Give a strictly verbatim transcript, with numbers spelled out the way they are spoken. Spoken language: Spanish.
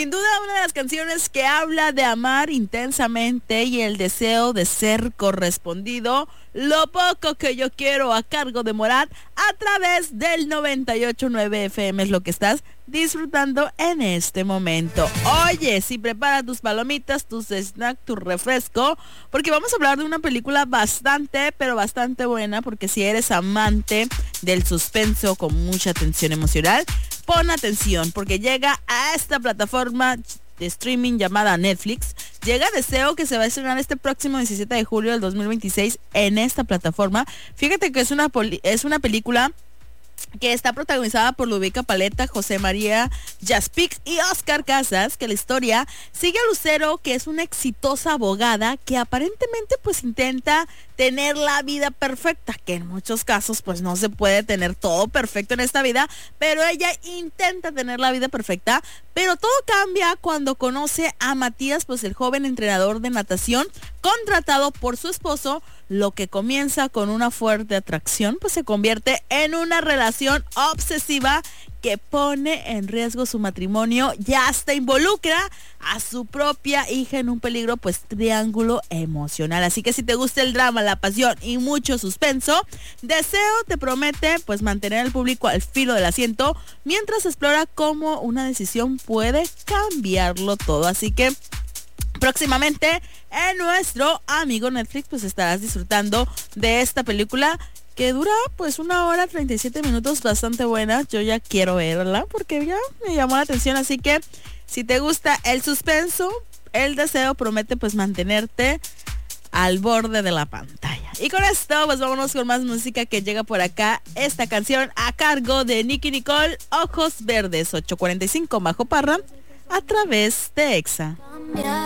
Sin duda una de las canciones que habla de amar intensamente y el deseo de ser correspondido. Lo poco que yo quiero, a cargo de Morat, a través del noventa y ocho punto nueve F M es lo que estás disfrutando en este momento. Oye, si prepara tus palomitas, tus snacks, tu refresco, porque vamos a hablar de una película bastante, pero bastante buena, porque si eres amante del suspenso con mucha tensión emocional, pon atención, porque llega a esta plataforma de streaming llamada Netflix. Llega Deseo, que se va a estrenar este próximo diecisiete de julio del dos mil veintiséis en esta plataforma. Fíjate que es una, poli- es una película que está protagonizada por Ludovica Paleta, José María Jaspic y Oscar Casas, que la historia sigue a Lucero, que es una exitosa abogada que aparentemente pues intenta tener la vida perfecta, que en muchos casos pues no se puede tener todo perfecto en esta vida, pero ella intenta tener la vida perfecta, pero todo cambia cuando conoce a Matías, pues el joven entrenador de natación contratado por su esposo. Lo que comienza con una fuerte atracción pues se convierte en una relación obsesiva que pone en riesgo su matrimonio y hasta involucra a su propia hija en un peligro pues triángulo emocional. Así que si te gusta el drama, la pasión y mucho suspenso, Deseo te promete pues mantener al público al filo del asiento mientras explora cómo una decisión puede cambiarlo todo. Así que próximamente en nuestro amigo Netflix pues estarás disfrutando de esta película que dura pues una hora treinta y siete minutos, bastante buena. Yo ya quiero verla porque ya me llamó la atención, así que si te gusta el suspenso, el Deseo promete pues mantenerte al borde de la pantalla. Y con esto pues vámonos con más música que llega por acá. Esta canción a cargo de Nicky Nicole, Ojos Verdes, ocho cuarenta y cinco, Majo Parra, a través de Exa.